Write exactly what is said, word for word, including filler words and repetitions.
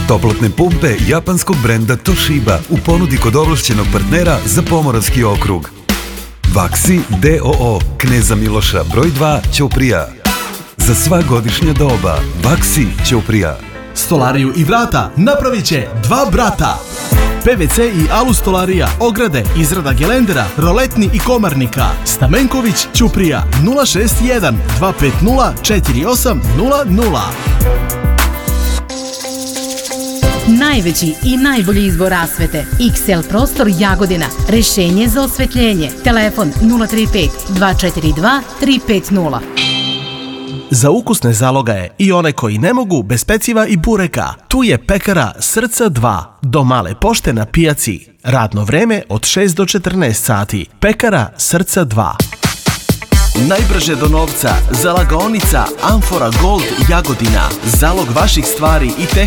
Toplotne pumpe japanskog brenda Toshiba u ponudi kod ovlašćenog partnera za Pomoravski okrug. Vaksi D O O Kneza Miloša broj dva Ćuprija. Za sva godišnja doba Vaksi Ćuprija. Stolariju i vrata napravit će dva brata. P V C i alu stolarija, ograde, izrada gelendera, roletni i komarnika. Stamenković Ćuprija nula šest jedan dva pet nula četiri osam nula nula. Najveći i najbolji izbor rasvete. X L Prostor Jagodina. Rešenje za osvetljenje. Telefon nula tri pet dva četiri dva tri pet nula. Za ukusne zalogaje i one koji ne mogu bez peciva i bureka, tu je pekara Srca dva, do Male pošte na pijaci. Radno vreme od šest do četrnaest sati. Pekara Srca dva. Najbrže do novca, zalagaonica Amfora Gold Jagodina. Zalog vaših stvari i tehnika